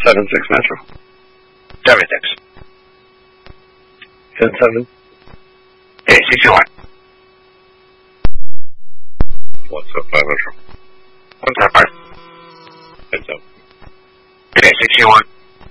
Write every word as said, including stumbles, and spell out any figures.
seven six Metro. seventy-six. ten seven. Hey, six one. What's up, five Metro?